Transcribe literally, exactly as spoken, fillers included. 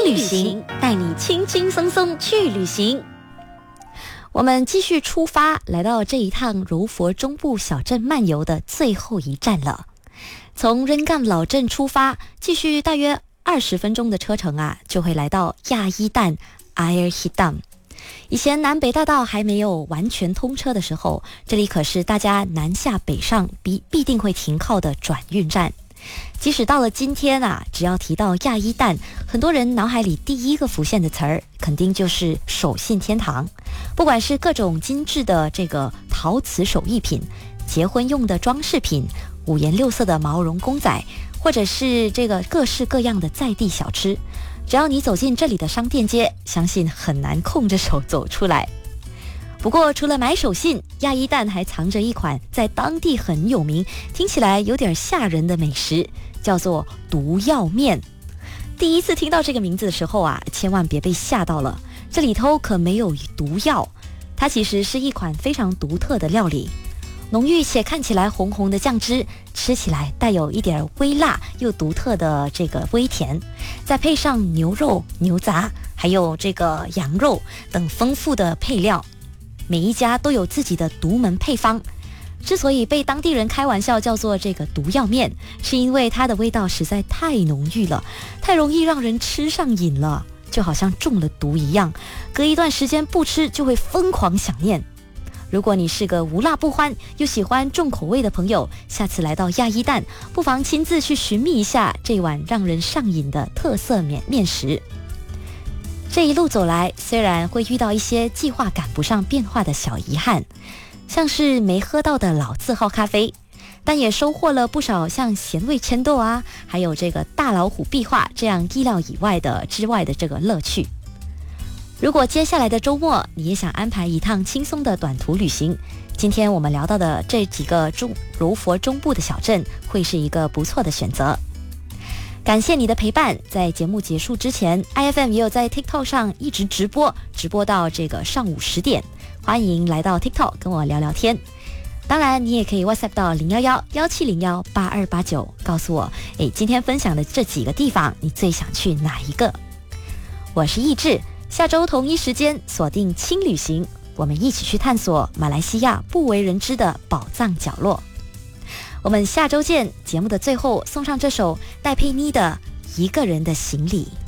旅行，带你轻轻松松去旅行。我们继续出发，来到这一趟柔佛中部小镇漫游的最后一站了。从仁干老镇出发，继续大约二十分钟的车程啊，就会来到亚伊旦 Air Hitam。以前南北大道还没有完全通车的时候，这里可是大家南下北上必必定会停靠的转运站。即使到了今天啊，只要提到亚伊旦，很多人脑海里第一个浮现的词儿，肯定就是手信天堂。不管是各种精致的这个陶瓷手艺品，结婚用的装饰品，五颜六色的毛绒公仔，或者是这个各式各样的在地小吃，只要你走进这里的商店街，相信很难空着手走出来。不过除了买手信，亚伊旦还藏着一款在当地很有名，听起来有点吓人的美食，叫做毒药面。第一次听到这个名字的时候啊，千万别被吓到了，这里头可没有毒药，它其实是一款非常独特的料理。浓郁且看起来红红的酱汁，吃起来带有一点微辣又独特的这个微甜，再配上牛肉、牛杂还有这个羊肉等丰富的配料，每一家都有自己的独门配方。之所以被当地人开玩笑叫做这个毒药面，是因为它的味道实在太浓郁了，太容易让人吃上瘾了，就好像中了毒一样，隔一段时间不吃就会疯狂想念。如果你是个无辣不欢又喜欢重口味的朋友，下次来到亚伊旦，不妨亲自去寻觅一下这碗让人上瘾的特色面面食。这一路走来，虽然会遇到一些计划赶不上变化的小遗憾，像是没喝到的老字号咖啡，但也收获了不少像咸味千豆啊，还有这个大老虎壁画这样意料以外的之外的这个乐趣。如果接下来的周末你也想安排一趟轻松的短途旅行，今天我们聊到的这几个中柔佛中部的小镇会是一个不错的选择。感谢你的陪伴，在节目结束之前 I F M 也有在 TikTok 上一直直播，直播到这个上午十点，欢迎来到 TikTok 跟我聊聊天。当然你也可以 WhatsApp 到零一一一七零一八二八九，告诉我诶，今天分享的这几个地方你最想去哪一个。我是易志，下周同一时间锁定轻旅行，我们一起去探索马来西亚不为人知的宝藏角落。我们下周见。节目的最后送上这首戴佩妮的《一个人的行李》。